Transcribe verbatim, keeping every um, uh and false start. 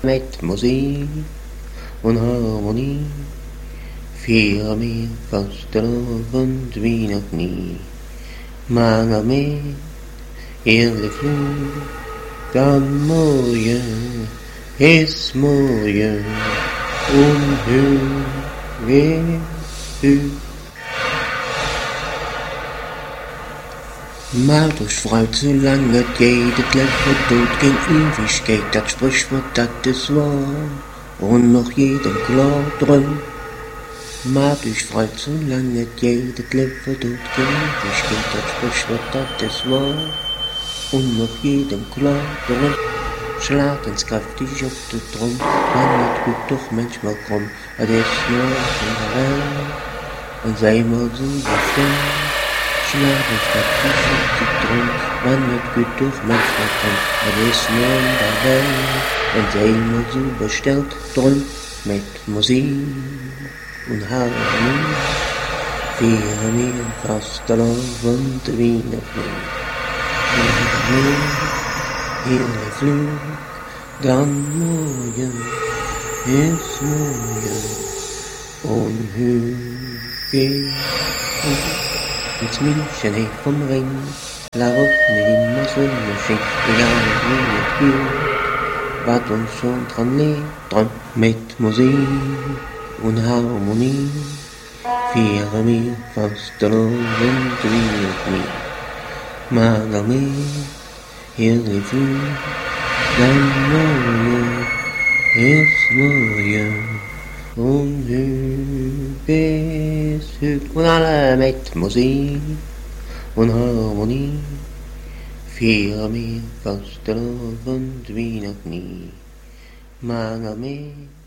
mit Musik und Harmonie. Vier mir fast und wie noch nie. Manger med hele flod, morgen ist morgen und hur vet du. Mal durchfreut, solange jedes Leben tut, gen Ewigkeit, das Sprichwort, das ist wahr, und noch jedem klar drin. Mal durchfreut, solange jedes Leben tut, gen Ewigkeit, das Sprichwort, das ist wahr, und noch jedem klar drin. Schlag ins kräftig auf den Drum, man wird gut doch manchmal krumm, das ist nur in der Welt, und sei mal so befreit. Schlag ins kräftig auf den Drum, man wird gut doch manchmal krumm, das ist nur in der Welt, und sei mal so bestellt drum, mit Musik und Harmonie. Wir mir fast drauf und wie noch nie. Hele Flug, dann morgen ist morgen und hur geht ins München hey vom Ring, la Woche immer Sonnenschein, egal wie es geht, was uns schon dran liegt, dran mit Musik und Harmonie. Vier mir fast drauf und wie noch nie. Mager mit hele Flug, dann morgen ist morgen und hur geht's hüt. Und alle mit Musik und Harmonie. Vier mir fast drauf und wie noch nie. Mager mit